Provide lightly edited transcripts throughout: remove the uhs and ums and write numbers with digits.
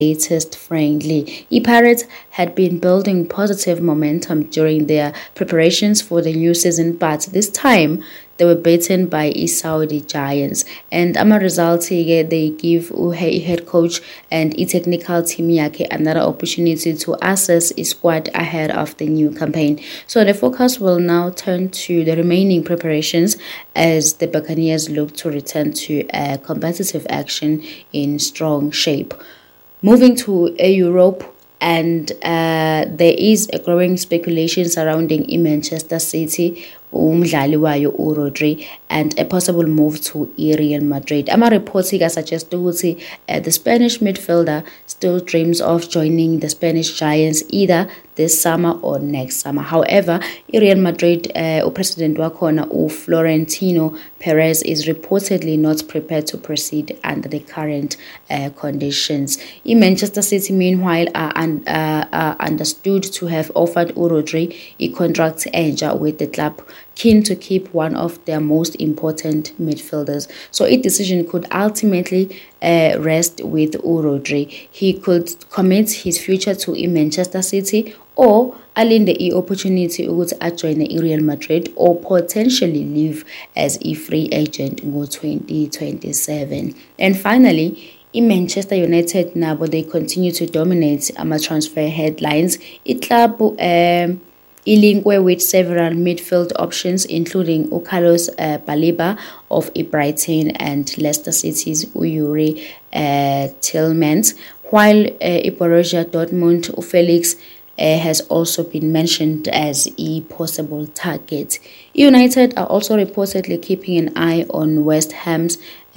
latest friendly. Pirates had been building positive momentum during their preparations for the new season, but this time they were beaten by Saudi giants. And ama results they give head coach and technical team yake another opportunity to assess his squad ahead of the new campaign. So the focus will now turn to the remaining preparations as the Buccaneers look to return to a competitive action in strong shape. Moving to Europe, and there is a growing speculation surrounding Manchester City, umdlali wayo Rodri, and a possible move to Real Madrid. Ama reports suggest the Spanish midfielder still dreams of joining the Spanish Giants either this summer or next summer. However, Real Madrid president wakona Florentino Perez is reportedly not prepared to proceed under the current conditions. In Manchester City, meanwhile, are understood to have offered Rodri a contract with the club, keen to keep one of their most important midfielders. So a decision could ultimately rest with Rodri. He could commit his future to Manchester City or alinde the opportunity to join Real Madrid or potentially leave as a free agent in 2027. And finally, in Manchester United, now they continue to dominate transfer headlines. It club Ilinkwe with several midfield options, including Carlos Baleba of Brighton and Leicester City's Yuri Tillmans, while Borussia Dortmund Felix has also been mentioned as a possible target. United are also reportedly keeping an eye on West Ham's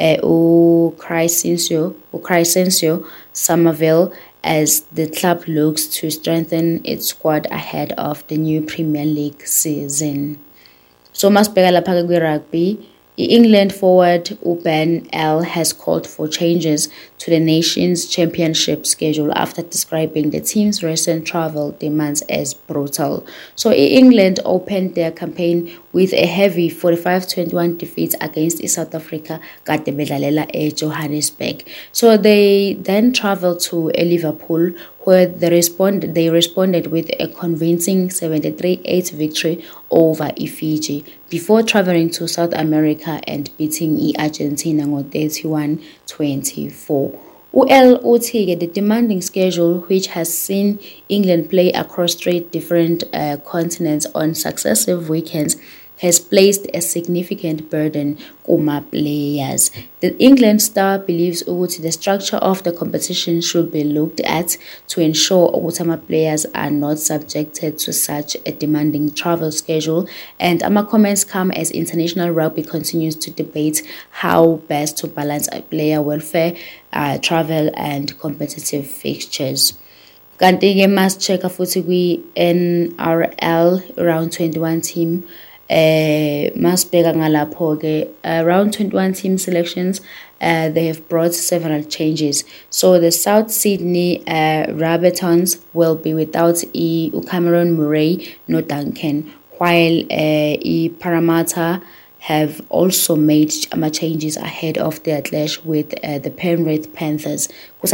Crysencio Somerville as the club looks to strengthen its squad ahead of the new Premier League season. So masibheka lapha kwi-rugby, England forward Ben L has called for changes to the nation's championship schedule after describing the team's recent travel demands as brutal. So England opened their campaign with a heavy 45-21 defeat against South Africa kade bedlalela eJohannesburg. So they then traveled to Liverpool, where they responded with a convincing 73-8 victory over Fiji before traveling to South America and beating Argentina 31-24. The demanding schedule, which has seen England play across 3 different continents on successive weekends, has placed a significant burden on my players. The England star believes the structure of the competition should be looked at to ensure my players are not subjected to such a demanding travel schedule. And my comments come as international rugby continues to debate how best to balance player welfare, travel, and competitive fixtures. Kanti-ke must-check futhi kwi-NRL round 21 team. Masibheka ngalapho ke around 21 team selections, they have brought several changes. So the South Sydney Rabbitohs will be without Cameron Murray, no Duncan, while Parramatta have also made changes ahead of their clash with the Penrith Panthers.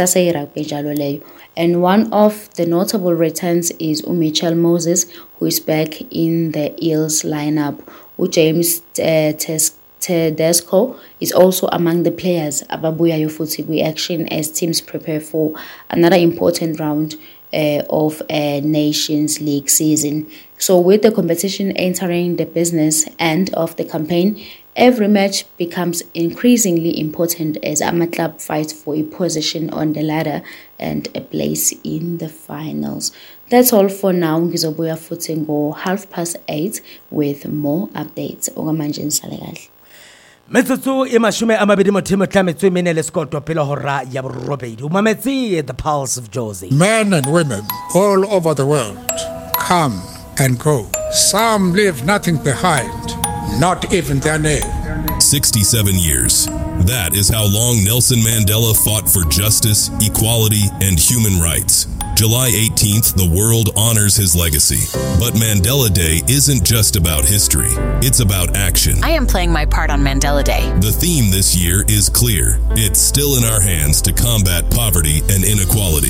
And one of the notable returns is Mitchell Moses, who is back in the Eels lineup. James Tedesco is also among the players ababuya futhi action as teams prepare for another important round of a Nations League season. So with the competition entering the business end of the campaign, every match becomes increasingly important as Ama Club fights for a position on the ladder and a place in the finals. That's all for now. Ngizobuya futhi ngo 8:30 with more updates. Okamanje nisale kahle. Metsotso e mashome a mabedi mothemo tlametswe mene le skoto pele hora ya borobedi. Umametsi the pulse of Josie. Men and women all over the world come and go. Some leave nothing behind, not even their name. 67 years. That is how long Nelson Mandela fought for justice, equality, and human rights. July 18th, the world honors his legacy. But Mandela Day isn't just about history. It's about action. I am playing my part on Mandela Day. The theme this year is clear. It's still in our hands to combat poverty and inequality.